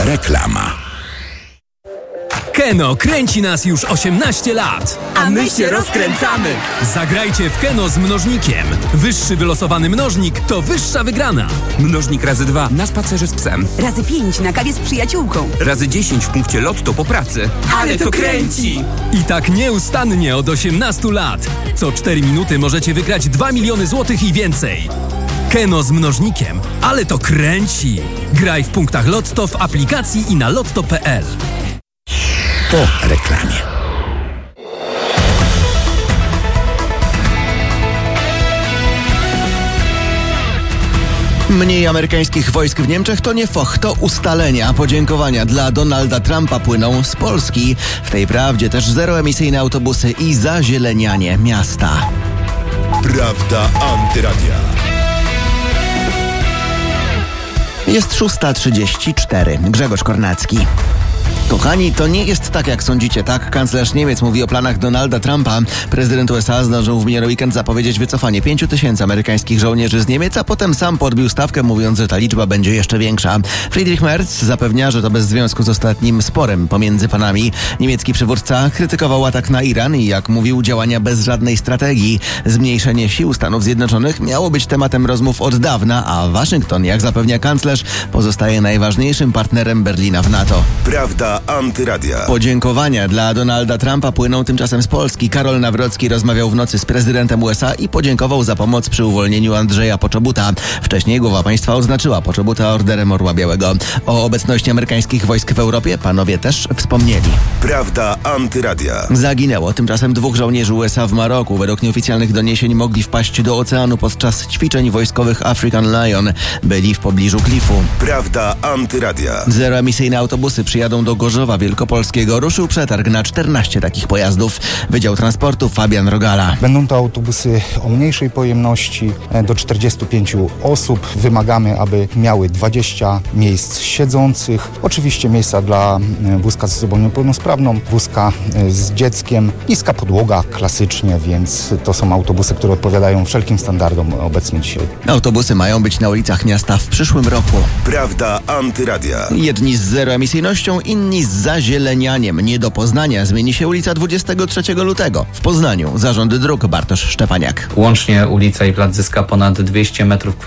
Reklama. Keno kręci nas już 18 lat. A my się rozkręcamy. Zagrajcie w Keno z mnożnikiem. Wyższy wylosowany mnożnik to wyższa wygrana. Mnożnik razy 2 na spacerze z psem. Razy 5 na kawie z przyjaciółką. Razy 10 w punkcie lotto po pracy. Ale to kręci! I tak nieustannie od 18 lat. Co 4 minuty możecie wygrać 2 miliony złotych i więcej. Keno z mnożnikiem. Ale to kręci. Graj w punktach Lotto, w aplikacji i na lotto.pl. Po reklamie. Mniej amerykańskich wojsk w Niemczech to nie foch, to ustalenia. Podziękowania dla Donalda Trumpa płyną z Polski. W tej prawdzie też zeroemisyjne autobusy i zazielenianie miasta. Prawda Antyradia. Jest 6:34. Grzegorz Kornacki. Kochani, to nie jest tak, jak sądzicie, tak? Kanclerz Niemiec mówi o planach Donalda Trumpa. Prezydent USA zdążył w miniony weekend zapowiedzieć wycofanie 5,000 amerykańskich żołnierzy z Niemiec, a potem sam podbił stawkę, mówiąc, że ta liczba będzie jeszcze większa. Friedrich Merz zapewnia, że to bez związku z ostatnim sporem pomiędzy panami. Niemiecki przywódca krytykował atak na Iran i, jak mówił, działania bez żadnej strategii. Zmniejszenie sił Stanów Zjednoczonych miało być tematem rozmów od dawna, a Waszyngton, jak zapewnia kanclerz, pozostaje najważniejszym partnerem Berlina w NATO. Prawda Antyradia. Podziękowania dla Donalda Trumpa płyną tymczasem z Polski. Karol Nawrocki rozmawiał w nocy z prezydentem USA i podziękował za pomoc przy uwolnieniu Andrzeja Poczobuta. Wcześniej głowa państwa odznaczyła Poczobuta Orderem Orła Białego. O obecności amerykańskich wojsk w Europie panowie też wspomnieli. Prawda Antyradia. Zaginęło tymczasem 2 żołnierzy USA w Maroku. Według nieoficjalnych doniesień mogli wpaść do oceanu podczas ćwiczeń wojskowych African Lion. Byli w pobliżu klifu. Prawda Antyradia. Zeroemisyjne autobusy przyjadą do Gorzowa Wielkopolskiego. Ruszył przetarg na 14 takich pojazdów. Wydział Transportu Fabian Rogala. Będą to autobusy o mniejszej pojemności, do 45 osób. Wymagamy, aby miały 20 miejsc siedzących. Oczywiście miejsca dla wózka z osobą niepełnosprawną, wózka z dzieckiem. Niska podłoga klasycznie, więc to są autobusy, które odpowiadają wszelkim standardom obecnie dzisiaj. Autobusy mają być na ulicach miasta w przyszłym roku. Prawda Antyradia. Jedni z zeroemisyjnością, inni z zazielenianiem. Nie do Poznania zmieni się ulica 23 lutego. W Poznaniu Zarząd Dróg Bartosz Szczepaniak. Łącznie ulica i plac zyska ponad 200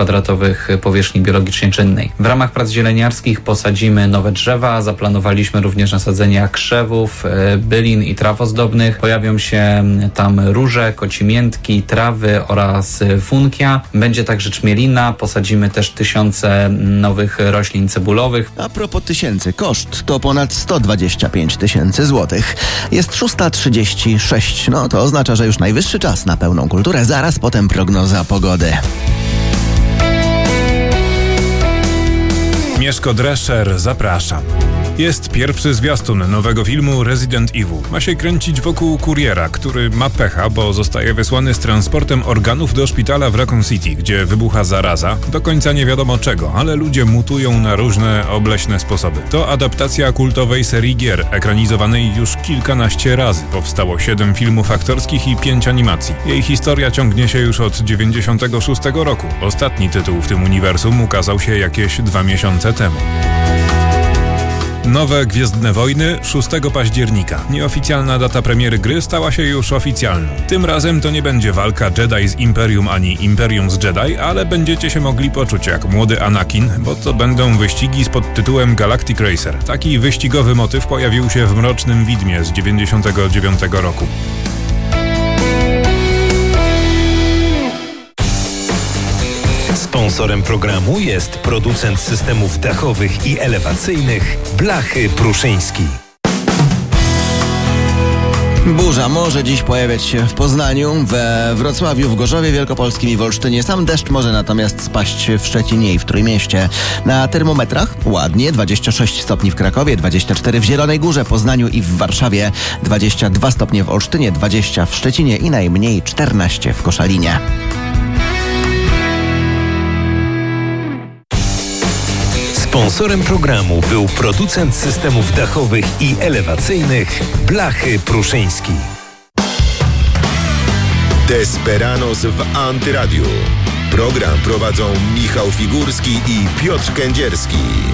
m2 powierzchni biologicznie czynnej. W ramach prac zieleniarskich posadzimy nowe drzewa. Zaplanowaliśmy również nasadzenie krzewów, bylin i traw ozdobnych. Pojawią się tam róże, kocimiętki, trawy oraz funkia. Będzie także czmielina. Posadzimy też 1000 nowych roślin cebulowych. A propos tysięcy, koszt to ponad 125 000 złotych. Jest 6:36. No to oznacza, że już najwyższy czas na pełną kulturę. Zaraz potem prognoza pogody. Mieszko Drescher, zapraszam. Jest pierwszy zwiastun nowego filmu Resident Evil. Ma się kręcić wokół kuriera, który ma pecha, bo zostaje wysłany z transportem organów do szpitala w Raccoon City, gdzie wybucha zaraza. Do końca nie wiadomo czego, ale ludzie mutują na różne obleśne sposoby. To adaptacja kultowej serii gier, ekranizowanej już kilkanaście razy. Powstało 7 filmów aktorskich i 5 animacji. Jej historia ciągnie się już od 96 roku. Ostatni tytuł w tym uniwersum ukazał się jakieś 2 miesiące temu. Nowe Gwiezdne Wojny 6 października. Nieoficjalna data premiery gry stała się już oficjalną. Tym razem to nie będzie walka Jedi z Imperium ani Imperium z Jedi, ale będziecie się mogli poczuć jak młody Anakin, bo to będą wyścigi z podtytułem Galactic Racer. Taki wyścigowy motyw pojawił się w Mrocznym Widmie z 99 roku. Sponsorem programu jest producent systemów dachowych i elewacyjnych Blachy Pruszyński. Burza może dziś pojawiać się w Poznaniu, we Wrocławiu, w Gorzowie Wielkopolskim i w Olsztynie. Sam deszcz może natomiast spaść w Szczecinie i w Trójmieście. Na termometrach ładnie 26 stopni w Krakowie, 24 w Zielonej Górze, Poznaniu i w Warszawie, 22 stopnie w Olsztynie, 20 w Szczecinie i najmniej 14 w Koszalinie. Sponsorem programu był producent systemów dachowych i elewacyjnych Blachy Pruszyński. Desperanos w Antyradiu. Program prowadzą Michał Figurski i Piotr Kędzierski.